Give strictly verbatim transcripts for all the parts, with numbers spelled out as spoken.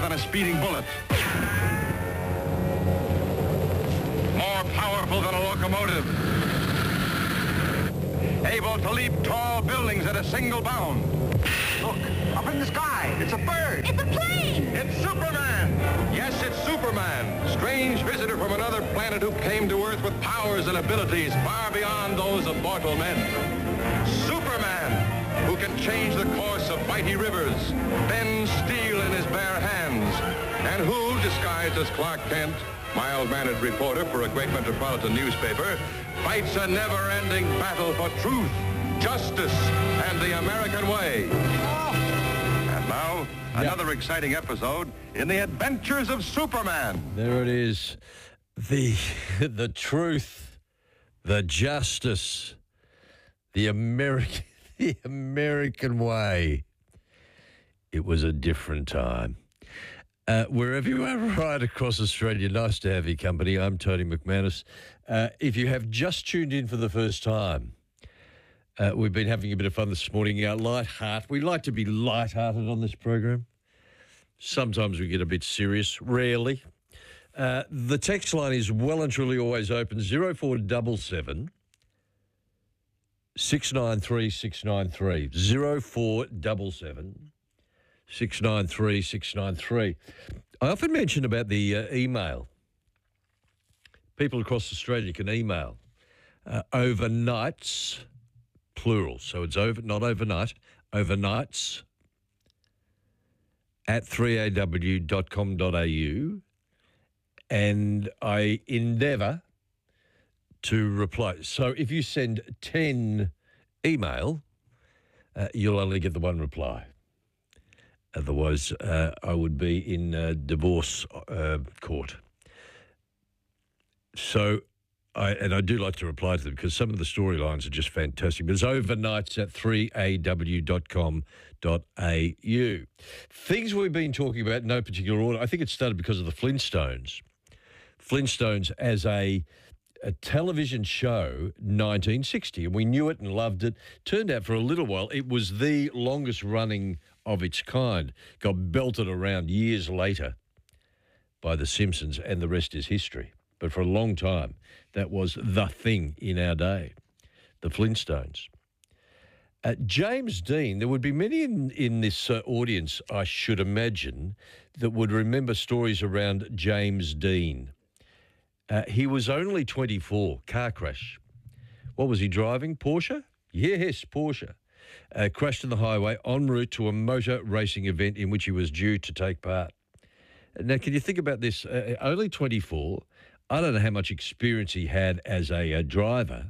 than a speeding bullet. More powerful than a locomotive. Able to leap tall buildings at a single bound. Look, up in the sky, it's a bird. It's a plane. It's Superman. Yes, it's Superman, strange visitor from another planet who came to Earth with powers and abilities far beyond those of mortal men. Superman, who can change the course of mighty rivers, bend steel in his bare hands, and who, disguised as Clark Kent, mild-mannered reporter for a great metropolitan newspaper, fights a never-ending battle for truth, justice, and the American way. And now, another yep. exciting episode in the adventures of Superman. There it is. The, the truth, the justice, the American, the American way. It was a different time. Uh, wherever you are right across Australia, nice to have your company. I'm Tony McManus. Uh, if you have just tuned in for the first time, uh, we've been having a bit of fun this morning. Uh, light heart. We like to be light-hearted on this program. Sometimes we get a bit serious, rarely. Uh, the text line is well and truly always open, zero four seven seven, six nine three, six nine three, zero four seven seven, six nine three, six nine three. I often mention about the uh, email. People across Australia can email uh, overnights, plural, so it's over, not overnight, overnights at three a w dot com dot a u, and I endeavour to reply. So if you send ten email, uh, you'll only get the one reply. Otherwise, uh, I would be in uh, divorce uh, court. So, I, and I do like to reply to them because some of the storylines are just fantastic. But it's overnights at three a w dot com dot a u. Things we've been talking about in no particular order. I think it started because of the Flintstones. Flintstones as a, a television show, nineteen sixty, and we knew it and loved it. Turned out for a little while, it was the longest running of its kind. Got belted around years later by The Simpsons, and the rest is history. But for a long time, that was the thing in our day, the Flintstones. Uh, James Dean, there would be many in, in this uh, audience, I should imagine, that would remember stories around James Dean. Uh, he was only twenty-four, car crash. What was he driving? Porsche? Yes, Porsche. Uh, crashed on the highway en route to a motor racing event in which he was due to take part. Now, can you think about this? Uh, only twenty-four. I don't know how much experience he had as a, a driver.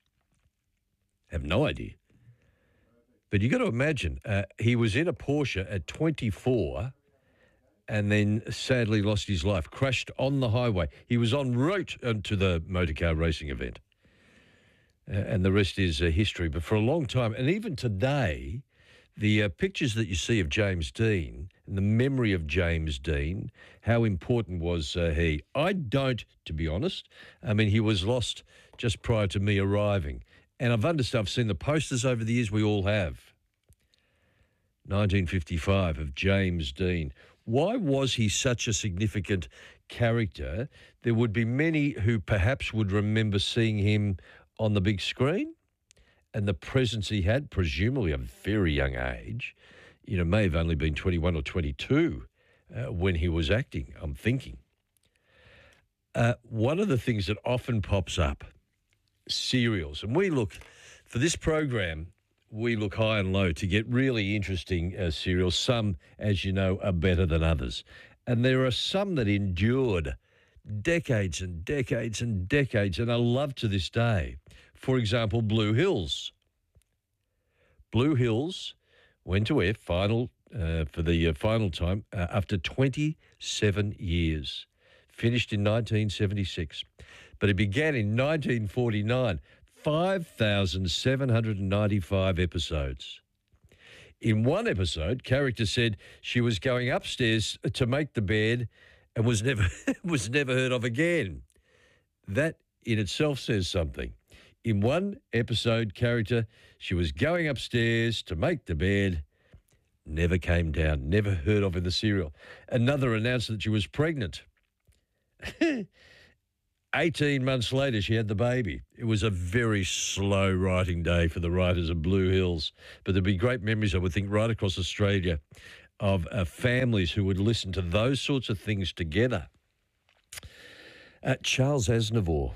Have no idea. But you got to imagine, uh, he was in a Porsche at twenty-four and then sadly lost his life, crashed on the highway. He was en route uh, to the motorcar racing event. Uh, and the rest is uh, history. But for a long time, and even today, the uh, pictures that you see of James Dean and the memory of James Dean, how important was uh, he? I don't, to be honest. I mean, he was lost just prior to me arriving. And I've understood, I've seen the posters over the years, we all have. nineteen fifty-five of James Dean. Why was he such a significant character? There would be many who perhaps would remember seeing him on the big screen and the presence he had, presumably a very young age. You know, may have only been twenty-one or twenty-two uh, when he was acting, I'm thinking. Uh, one of the things that often pops up, serials, and we look, for this program, we look high and low to get really interesting uh, serials. Some, as you know, are better than others. And there are some that endured decades and decades and decades and are loved to this day. For example, Blue Hills. Blue Hills went to air final uh, for the uh, final time uh, after twenty-seven years. Finished in nineteen seventy-six. But it began in nineteen forty-nine. five thousand seven hundred ninety-five episodes. In one episode, character said she was going upstairs to make the bed and was never was never heard of again. That in itself says something. In one episode, character, she was going upstairs to make the bed, Never came down, never heard of in the serial. Another announced that she was pregnant. eighteen months later, she had the baby. It was a very slow writing day for the writers of Blue Hills. But there'd be great memories, I would think, right across Australia of uh, families who would listen to those sorts of things together. Uh, Charles Aznavour.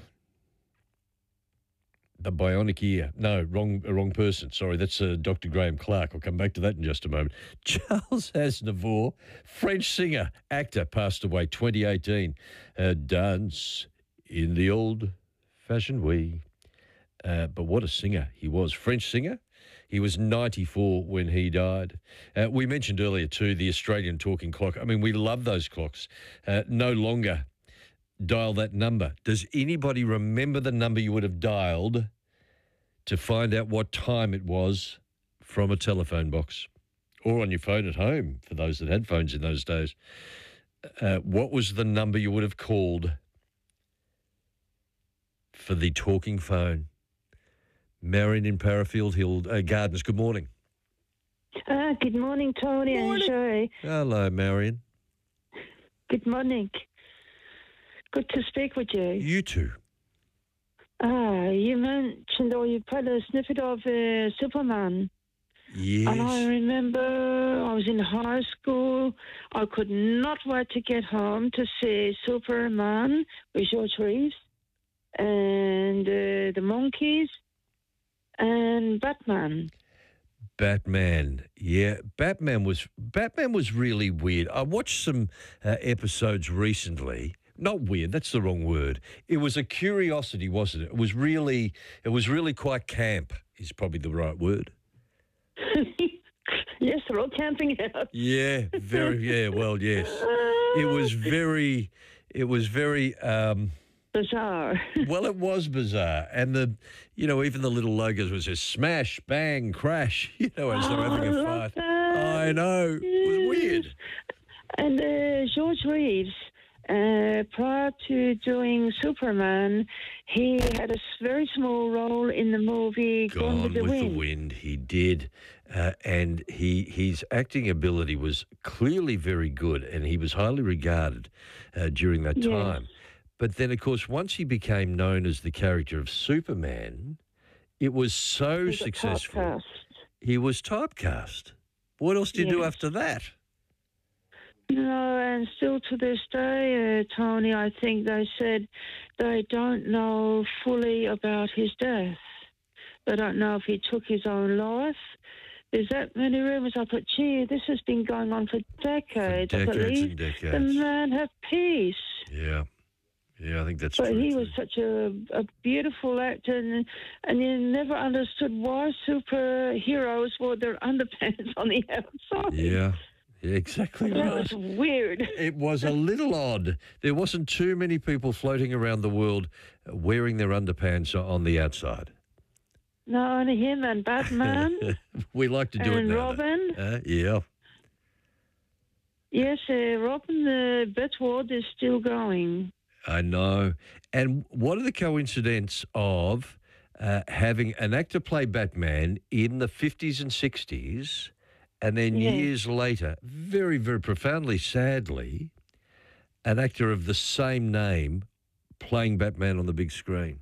The bionic ear. No, wrong wrong person. Sorry, that's uh, Doctor Graham Clark. I'll come back to that in just a moment. Charles Aznavour, French singer, actor, passed away twenty eighteen. Uh, dance in the old-fashioned way. Uh, but what a singer he was. French singer. He was ninety-four when he died. Uh, we mentioned earlier, too, the Australian talking clock. I mean, we love those clocks. Uh, no longer dial that number. Does anybody remember the number you would have dialed to find out what time it was from a telephone box or on your phone at home, for those that had phones in those days? Uh, what was the number you would have called for the talking phone? Marion in Parafield Hill uh, Gardens, good morning. Ah, good morning, Tony Morning. and Sherry. Hello, Marion. Good morning. Good to speak with you. You too. Ah, you mentioned or you played a snippet of uh, Superman. Yes. And I remember I was in high school. I could not wait to get home to see Superman with George Reeves and uh, the Monkeys and Batman. Batman, yeah, Batman was Batman was really weird. I watched some uh, episodes recently. Not weird, that's the wrong word. It was a curiosity, wasn't it? It was really, it was really quite camp. Is probably the right word. Yes, they're all camping out. Yeah, very. Yeah, well, yes. It was very. It was very. Um, Bizarre. Well, it was bizarre. And the, you know, even the little logos was just smash, bang, crash, you know, as they're Oh, having I a love fight. that. I know. It was weird. And uh, George Reeves, uh, prior to doing Superman, he had a s- very small role in the movie Gone, Gone with the with Wind. the Wind, he did. Uh, and he his acting ability was clearly very good, and he was highly regarded uh, during that Yes. time. But then, of course, once he became known as the character of Superman, it was so He got successful. typecast. He was typecast. What else did you do Yes. after that? No, and still to this day, uh, Tony, I think they said they don't know fully about his death. They don't know if he took his own life. There's that many rumours. I thought, gee, this has been going on for decades. I decades believe and the decades. man have peace. Yeah. Yeah, I think that's But true. he too. was such a, a beautiful actor, and, and you never understood why superheroes wore their underpants on the outside. Yeah. Yeah, exactly That right. was weird. It was a little odd. There wasn't too many people floating around the world wearing their underpants on the outside. No, only him and Batman We like to do it and now. though. Robin. Uh, yeah. Yes, uh, Robin uh, Betward is still going. I know. And what are the coincidence of uh, having an actor play Batman in the fifties and sixties, and then Yes. years later, very, very profoundly, sadly, an actor of the same name playing Batman on the big screen?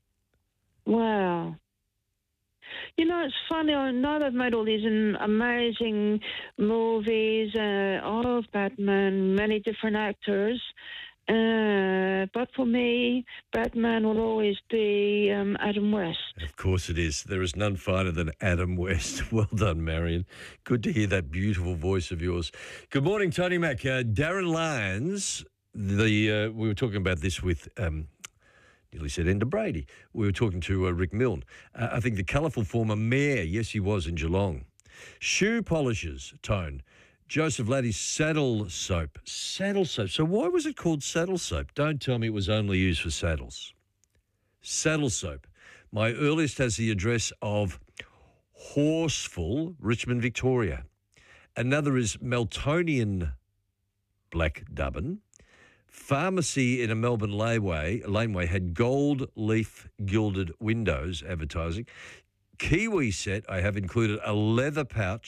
Wow. You know, it's funny. I know they've made all these um, amazing movies uh, of Batman, many different actors. Uh, but for me, Batman will always be um, Adam West. Of course it is. There is none finer than Adam West. Well done, Marion. Good to hear that beautiful voice of yours. Good morning, Tony Mac. Uh, Darren Lyons, the uh, we were talking about this with... Um, Nearly said Enda Brady. We were talking to uh, Rick Milne. Uh, I think the colourful former mayor, yes, he was in Geelong. Shoe polishers, Tone. Joseph Laddie's saddle soap. Saddle soap. So why was it called saddle soap? Don't tell me it was only used for saddles. Saddle soap. My earliest has the address of Horseful, Richmond, Victoria. Another is Meltonian Black Dubbin. Pharmacy in a Melbourne laneway, laneway had gold leaf gilded windows advertising. Kiwi set, I have included a leather pouch,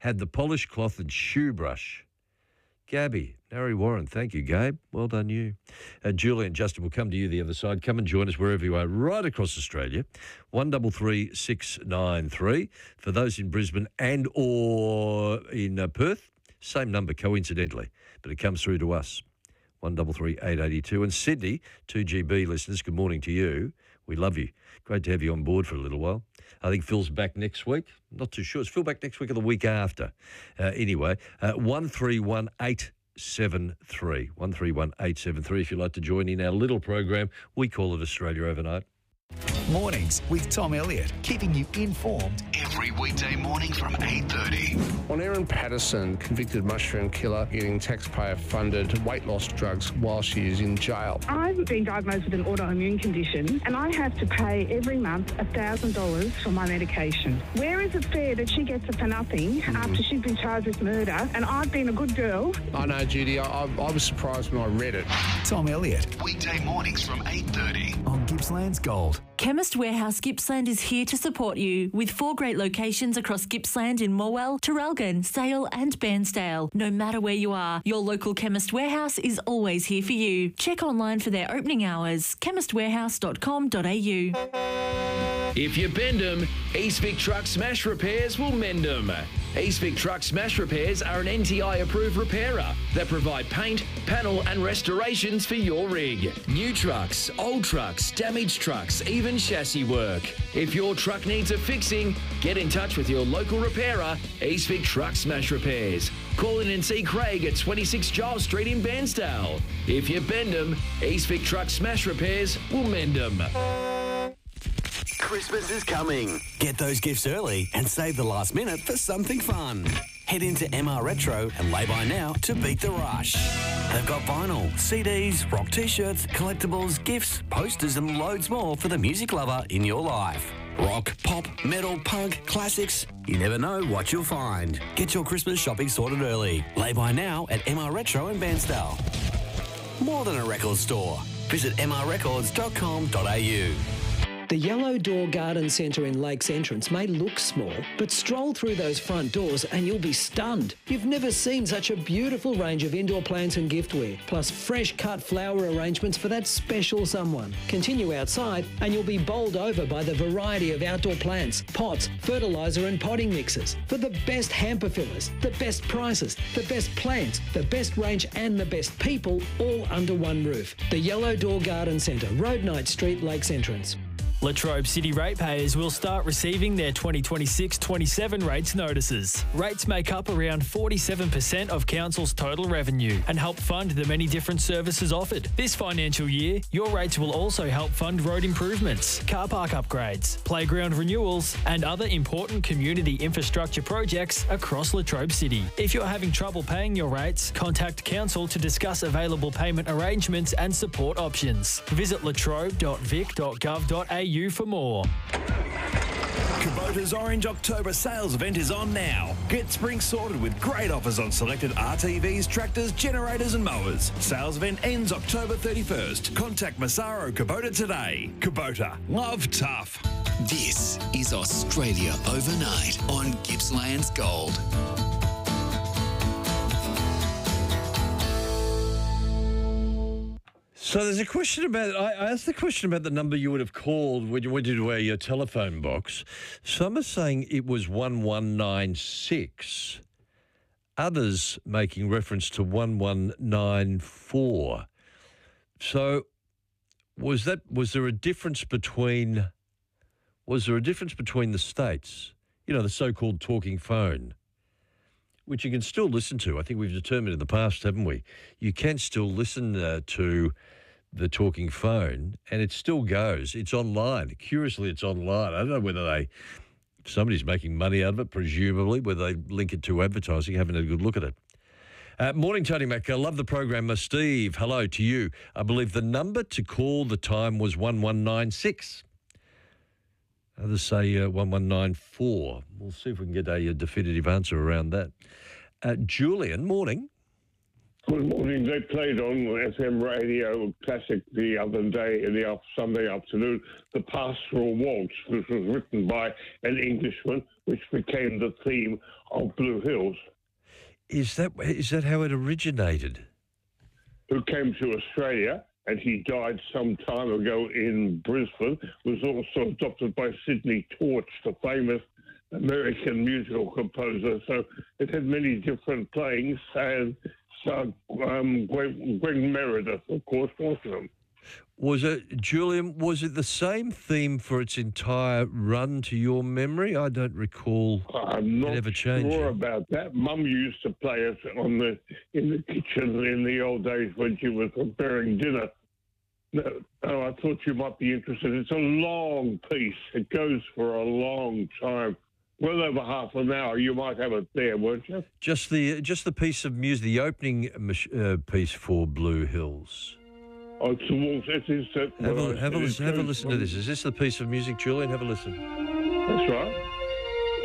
had the polished cloth and shoe brush. Gabby, Narry Warren, thank you, Gabe. Well done, you. Uh, Julie and Justin will come to you the other side. Come and join us wherever you are, right across Australia. One double three six nine three. For those in Brisbane and or in uh, Perth, same number, coincidentally, but it comes through to us. One double three eight eighty two. And Sydney, two G B listeners, good morning to you. We love you. Great to have you on board for a little while. I think Phil's back next week. Not too sure. Is Phil back next week or the week after? Uh, anyway, uh, one three one eight seven three. one three one eight seven three if you'd like to join in our little program. We call it Australia Overnight. Mornings with Tom Elliott, keeping you informed every weekday morning from eight thirty. On Erin Patterson, convicted mushroom killer, getting taxpayer-funded weight loss drugs while she is in jail. I've been diagnosed with an autoimmune condition and I have to pay every month one thousand dollars for my medication. Where is it fair that she gets it for nothing mm. after she's been charged with murder and I've been a good girl? I know, Judy. I, I was surprised when I read it. Tom Elliott, weekday mornings from eight thirty on Gippsland's Gold. Chemist Warehouse Gippsland is here to support you with four great locations across Gippsland in Morwell, Traralgon, Sale and Bairnsdale. No matter where you are, your local Chemist Warehouse is always here for you. Check online for their opening hours, chemist warehouse dot com dot a u. If you bend 'em, East Vic Truck Smash Repairs will mend 'em. East Vic Truck Smash Repairs are an N T I-approved repairer that provide paint, panel and restorations for your rig. New trucks, old trucks, damaged trucks, even chassis work. If your truck needs a fixing, get in touch with your local repairer, East Vic Truck Smash Repairs. Call in and see Craig at twenty-six Giles Street in Bairnsdale. If you bend 'em, East Vic Truck Smash Repairs will mend 'em. Christmas is coming. Get those gifts early and save the last minute for something fun. Head into M R Retro and lay by now to beat the rush. They've got vinyl, C Ds, rock t-shirts, collectibles, gifts, posters and loads more for the music lover in your life. Rock, pop, metal, punk, classics. You never know what you'll find. Get your Christmas shopping sorted early. Lay by now at M R Retro in Bairnsdale. More than a record store. Visit m r records dot com dot a u. The Yellow Door Garden Centre in Lakes Entrance may look small, but stroll through those front doors and you'll be stunned. You've never seen such a beautiful range of indoor plants and giftware, plus fresh cut flower arrangements for that special someone. Continue outside and you'll be bowled over by the variety of outdoor plants, pots, fertiliser and potting mixes. For the best hamper fillers, the best prices, the best plants, the best range and the best people, all under one roof. The Yellow Door Garden Centre, Road Knight Street, Lakes Entrance. Latrobe City ratepayers will start receiving their twenty twenty-six twenty-seven rates notices. Rates make up around forty-seven percent of council's total revenue and help fund the many different services offered. This financial year, your rates will also help fund road improvements, car park upgrades, playground renewals and other important community infrastructure projects across Latrobe City. If you're having trouble paying your rates, contact council to discuss available payment arrangements and support options. Visit latrobe dot vic dot gov dot a u for more. Kubota's Orange October sales event is on now. Get spring sorted with great offers on selected R T Vs, tractors, generators and mowers. Sales event ends October thirty-first. Contact Massaro Kubota today. Kubota, love tough. This is Australia Overnight on Gippsland's Gold. So there's a question about, I asked the question about the number you would have called when you went into your telephone box. Some are saying it was one one nine six. Others making reference to one one nine four. So was that, was there a difference between, was there a difference between the states? You know, the so-called talking phone, which you can still listen to. I think we've determined in the past, haven't we? You can still listen uh, to the talking phone, and it still goes. It's online. Curiously, it's online. I don't know whether they, somebody's making money out of it, presumably, whether they link it to advertising. I haven't had a good look at it. Uh, morning, Tony Mac. I love the program. Uh, Steve, hello to you. I believe the number to call the time was one one nine six. Others say uh, one one nine four. We'll see if we can get a, a definitive answer around that. Uh, Julian, morning. Good morning. They played on F M Radio Classic the other day, in the Sunday afternoon, the Pastoral Waltz, which was written by an Englishman, which became the theme of Blue Hills. Is that is that how it originated? Who came to Australia, and he died some time ago in Brisbane, was also adopted by Sidney Torch, the famous American musical composer. So it had many different playings, and so, um, Gwen, Gwen Meredith, of course, was them. Was it, Julian, was it the same theme for its entire run to your memory? I don't recall I'm not it ever changing. sure about that. Mum used to play it on the in the kitchen in the old days when she was preparing dinner. No, oh, I thought you might be interested. It's a long piece. It goes for a long time. Well over half an hour. You might have it there, won't you? Just the just the piece of music, the opening uh, piece for Blue Hills. Oh, it's a waltz. It is. Uh, have well, a, have a, it listen, have a listen to from, this. Is this the piece of music, Julian? Have a listen. That's right.